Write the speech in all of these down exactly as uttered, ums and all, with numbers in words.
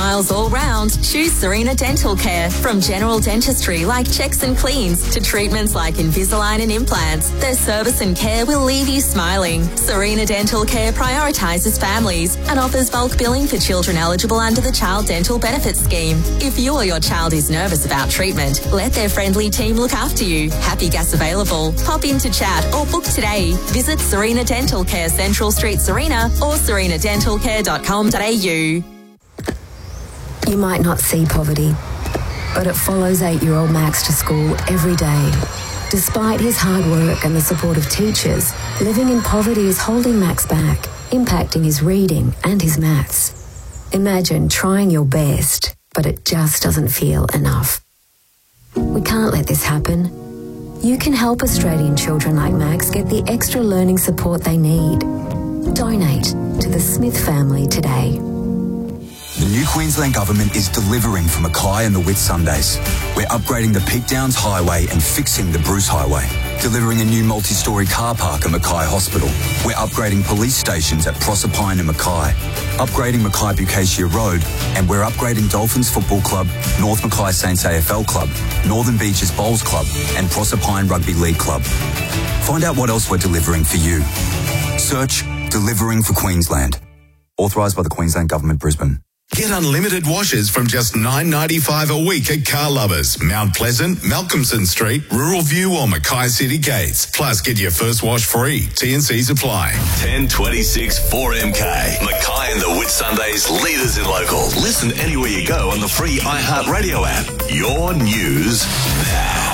smiles all round, choose Serena Dental Care. From general dentistry like checks and cleans to treatments like Invisalign and implants, their service and care will leave you smiling. Serena Dental Care prioritises families and offers bulk billing for children eligible under the Child Dental Benefits Scheme. If you or your child is nervous about treatment, let their friendly team look after you. Happy gas available. Pop in to chat or book today. Visit Serena Dental Care, Central Street, Serena, or serena dental care dot com dot a u. You might not see poverty, but it follows eight-year-old Max to school every day. Despite his hard work and the support of teachers, living in poverty is holding Max back, impacting his reading and his maths. Imagine trying your best, but it just doesn't feel enough. We can't let this happen. You can help Australian children like Max get the extra learning support they need. Donate to the Smith family today. The new Queensland Government is delivering for Mackay and the Whitsundays. We're upgrading the Peak Downs Highway and fixing the Bruce Highway. Delivering a new multi-storey car park at Mackay Hospital. We're upgrading police stations at Proserpine and Mackay. Upgrading Mackay Bucacia Road. And we're upgrading Dolphins Football Club, North Mackay Saints A F L Club, Northern Beaches Bowls Club and Proserpine Rugby League Club. Find out what else we're delivering for you. Search Delivering for Queensland. Authorised by the Queensland Government, Brisbane. Get unlimited washes from just nine dollars ninety-five a week at Car Lovers, Mount Pleasant, Malcolmson Street, Rural View or Mackay City Gates. Plus, get your first wash free. T and C's apply. ten twenty-six four M K. Mackay and the Whitsundays, leaders in local. Listen anywhere you go on the free iHeartRadio app. Your news now.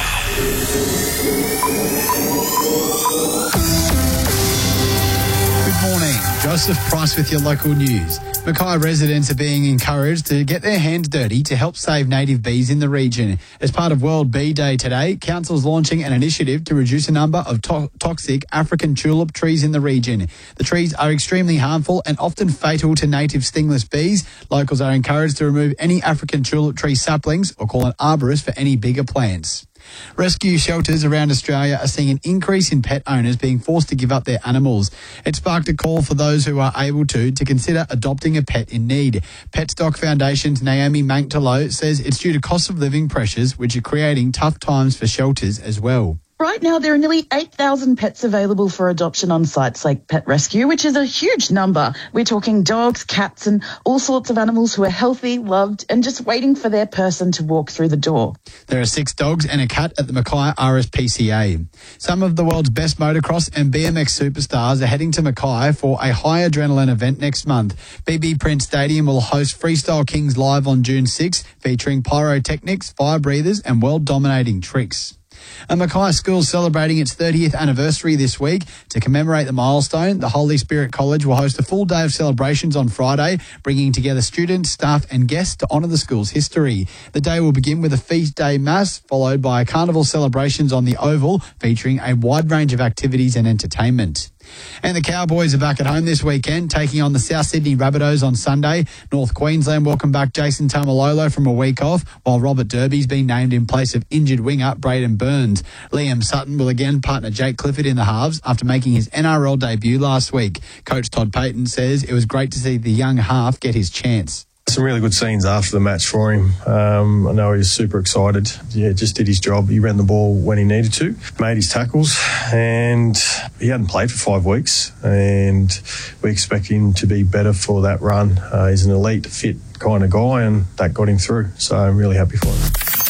Good morning. Joseph Price with your local news. Mackay residents are being encouraged to get their hands dirty to help save native bees in the region. As part of World Bee Day today, Council's launching an initiative to reduce the number of to- toxic African tulip trees in the region. The trees are extremely harmful and often fatal to native stingless bees. Locals are encouraged to remove any African tulip tree saplings or call an arborist for any bigger plants. Rescue shelters around Australia are seeing an increase in pet owners being forced to give up their animals. It sparked a call for those who are able to to consider adopting a pet in need. Petstock Foundation's Naomi Manktalo says it's due to cost of living pressures, which are creating tough times for shelters as well. Right now, there are nearly eight thousand pets available for adoption on sites like Pet Rescue, which is a huge number. We're talking dogs, cats, and all sorts of animals who are healthy, loved, and just waiting for their person to walk through the door. There are six dogs and a cat at the Mackay R S P C A. Some of the world's best motocross and B M X superstars are heading to Mackay for a high adrenaline event next month. B B Prince Stadium will host Freestyle Kings Live on June sixth, featuring pyrotechnics, fire breathers, and world-dominating tricks. A Mackay school celebrating its thirtieth anniversary this week. To commemorate the milestone, the Holy Spirit College will host a full day of celebrations on Friday, bringing together students, staff and guests to honour the school's history. The day will begin with a feast day mass, followed by carnival celebrations on the Oval, featuring a wide range of activities and entertainment. And the Cowboys are back at home this weekend, taking on the South Sydney Rabbitohs on Sunday. North Queensland welcome back Jason Tamalolo from a week off, while Robert Derby's been named in place of injured winger Braden Burns. Liam Sutton will again partner Jake Clifford in the halves after making his N R L debut last week. Coach Todd Payton says it was great to see the young half get his chance. Some really good scenes after the match for him. Um, I know he was super excited. Yeah, just did his job. He ran the ball when he needed to, made his tackles, and he hadn't played for five weeks. And we expect him to be better for that run. Uh, he's an elite, fit kind of guy, and that got him through. So I'm really happy for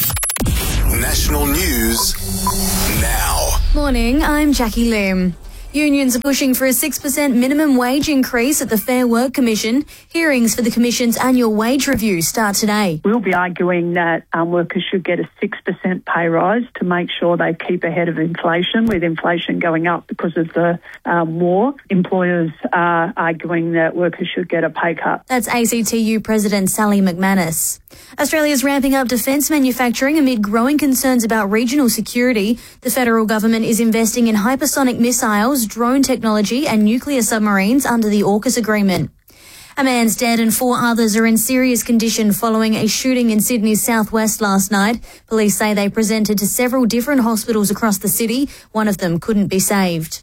him. National news now. Morning, I'm Jackie Lim. Unions are pushing for a six percent minimum wage increase at the Fair Work Commission. Hearings for the Commission's annual wage review start today. We'll be arguing that um, workers should get a six percent pay rise to make sure they keep ahead of inflation, with inflation going up because of the um, war. Employers are arguing that workers should get a pay cut. That's A C T U President Sally McManus. Australia's ramping up defence manufacturing amid growing concerns about regional security. The federal government is investing in hypersonic missiles, drone technology and nuclear submarines under the AUKUS agreement. A man's dead and four others are in serious condition following a shooting in Sydney's southwest last night. Police say they presented to several different hospitals across the city. One of them couldn't be saved.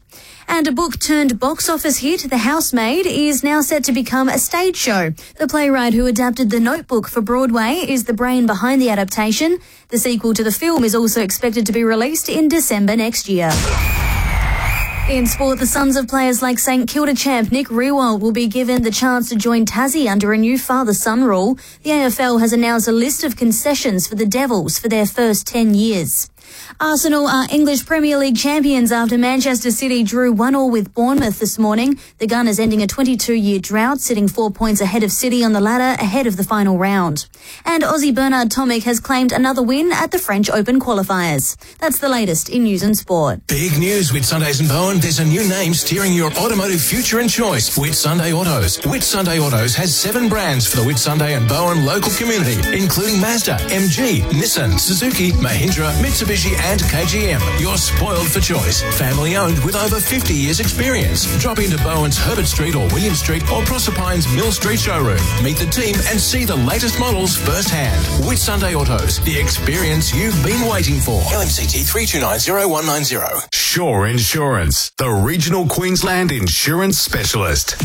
And a book turned box office hit, The Housemaid, is now set to become a stage show. The playwright who adapted The Notebook for Broadway is the brain behind the adaptation. The sequel to the film is also expected to be released in December next year. In sport, the sons of players like St Kilda champ Nick Riewoldt will be given the chance to join Tassie under a new father-son rule. The A F L has announced a list of concessions for the Devils for their first ten years. Arsenal are English Premier League champions after Manchester City drew one all with Bournemouth this morning. The Gunners ending a twenty-two-year drought, sitting four points ahead of City on the ladder ahead of the final round. And Aussie Bernard Tomic has claimed another win at the French Open qualifiers. That's the latest in news and sport. Big news with Sundays and Bowen. There's a new name steering your automotive future and choice. Whitsunday Autos. Whitsunday Autos has seven brands for the Whitsunday and Bowen local community, including Mazda, M G, Nissan, Suzuki, Mahindra, Mitsubishi and K G M. You're spoiled for choice. Family owned with over fifty years experience. Drop into Bowen's Herbert Street or William Street or Proserpine's Mill Street showroom. Meet the team and see the latest models firsthand. Whitsunday Autos. The experience you've been waiting for. L M C T three two nine zero one nine zero. Shore Insurance, the regional Queensland insurance specialist.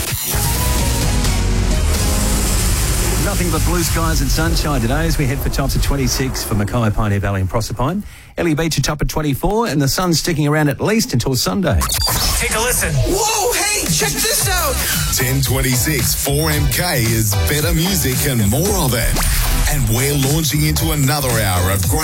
Nothing but blue skies and sunshine today as we head for tops of twenty-six for Mackay, Pioneer Valley and Proserpine. Ellie Beach a top at twenty-four and the sun's sticking around at least until Sunday. Take a listen. Whoa, hey, check this out. ten twenty-six four M K is better music and more of it. And we're launching into another hour of great